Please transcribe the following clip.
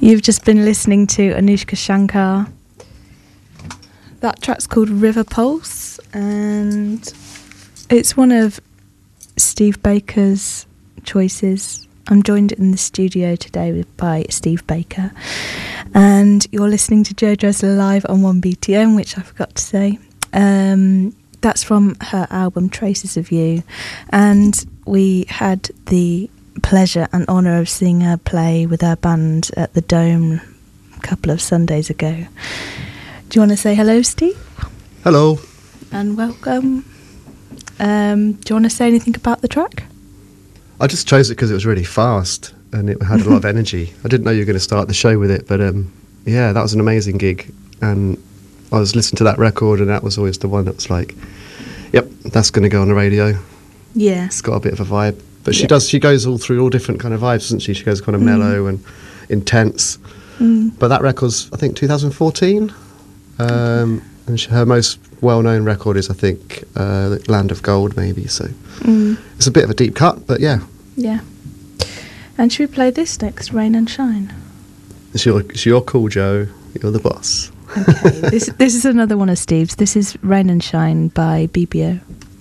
You've just been listening to Anushka Shankar. That track's called River Pulse, and it's one of Steve Baker's choices. I'm joined in the studio today by Steve Baker, and you're listening to Joe Dressler live on 1BTM, which I forgot to say. That's from her album Traces of You, and we had the pleasure and honour of seeing her play with her band at the Dome a couple of Sundays ago. Do you want to say hello, Steve? Hello. And welcome. Do you want to say anything about the track? I just chose it because it was really fast and it had a lot of energy. I didn't know you were going to start the show with it, but yeah, that was an amazing gig. And I was listening to that record, and that was always the one that was like, yep, that's going to go on the radio. Yeah. It's got a bit of a vibe. But she goes all through all different kind of vibes, doesn't she? She goes kind of mellow and intense. But that record's, I think, 2014. And her most well-known record is, I think, Land of Gold, maybe. So it's a bit of a deep cut, but yeah. Yeah. And should we play this next, Rain and Shine? It's your call, Joe. You're the boss. Okay. This is another one of Steve's. This is Rain and Shine by BBO.